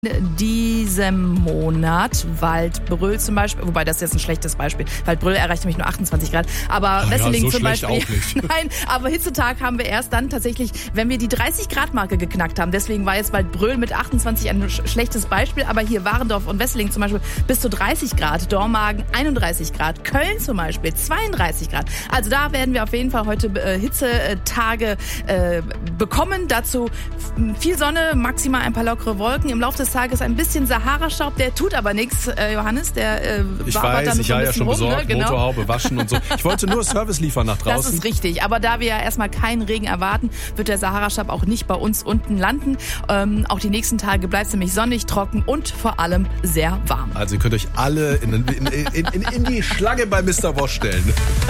Diesem Monat Waldbröl zum Beispiel, wobei das ist jetzt ein schlechtes Beispiel. Waldbröl erreicht nämlich nur 28 Grad. Aber Wesseling so zum schlecht Beispiel. Auch nicht. Nein, aber Hitzetag haben wir erst dann tatsächlich, wenn wir die 30 Grad Marke geknackt haben. Deswegen war jetzt Waldbröl mit 28 ein schlechtes Beispiel. Aber hier Warendorf und Wesseling zum Beispiel bis zu 30 Grad. Dormagen 31 Grad. Köln zum Beispiel 32 Grad. Also da werden wir auf jeden Fall heute Hitzetage bekommen. Dazu viel Sonne, maximal ein paar lockere Wolken. Im Laufe des Tages ein bisschen Sahara-Staub, der tut aber nichts, Johannes. Der ich weiß, ich habe ja schon besorgt, ne? Genau. Motorhaube waschen und so. Ich wollte nur Service liefern nach draußen. Das ist richtig, aber da wir ja erstmal keinen Regen erwarten, wird der Sahara-Staub auch nicht bei uns unten landen. Auch die nächsten Tage bleibt es nämlich sonnig, trocken und vor allem sehr warm. Also ihr könnt euch alle in die Schlange bei Mr. Wosch stellen.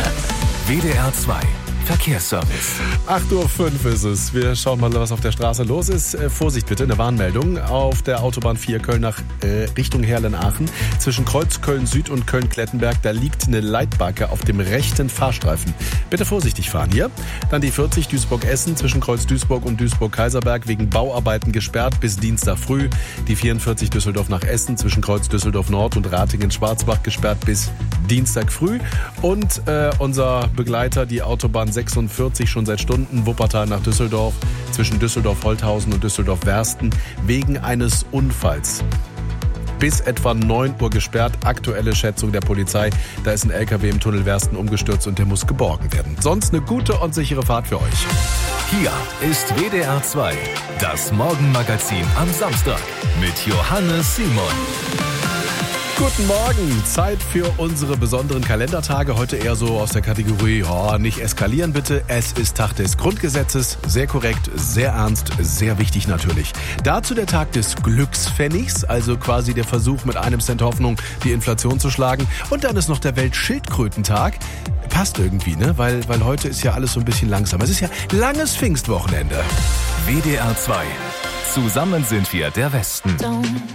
WDR 2 Verkehrsservice. 8:05 Uhr ist es. Wir schauen mal, was auf der Straße los ist. Vorsicht bitte, eine Warnmeldung. Auf der Autobahn 4 Köln nach Richtung Herlen-Aachen. Zwischen Kreuz Köln-Süd und Köln-Klettenberg, da liegt eine Leitbacke auf dem rechten Fahrstreifen. Bitte vorsichtig fahren hier. Dann die 40 Duisburg-Essen zwischen Kreuz Duisburg und Duisburg-Kaiserberg wegen Bauarbeiten gesperrt bis Dienstag früh. Die 44 Düsseldorf nach Essen zwischen Kreuz Düsseldorf-Nord und Ratingen-Schwarzbach gesperrt bis Dienstag früh. Und unser Begleiter, die Autobahn 46, schon seit Stunden Wuppertal nach Düsseldorf, zwischen Düsseldorf-Holthausen und Düsseldorf-Wersten, wegen eines Unfalls. Bis etwa 9 Uhr gesperrt. Aktuelle Schätzung der Polizei. Da ist ein LKW im Tunnel Wersten umgestürzt und der muss geborgen werden. Sonst eine gute und sichere Fahrt für euch. Hier ist WDR 2, das Morgenmagazin am Samstag mit Johannes Simon. Guten Morgen, Zeit für unsere besonderen Kalendertage. Heute eher so aus der Kategorie, nicht eskalieren bitte. Es ist Tag des Grundgesetzes, sehr korrekt, sehr ernst, sehr wichtig natürlich. Dazu der Tag des Glückspfennigs, also quasi der Versuch mit einem Cent Hoffnung die Inflation zu schlagen. Und dann ist noch der Weltschildkrötentag. Passt irgendwie, ne? Weil heute ist ja alles so ein bisschen langsam. Es ist ja langes Pfingstwochenende. WDR 2, zusammen sind wir der Westen.